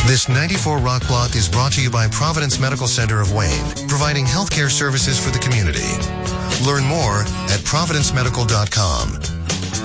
This 94 Rock Block is brought to you by Providence Medical Center of Wayne, providing healthcare services for the community. Learn more at providencemedical.com.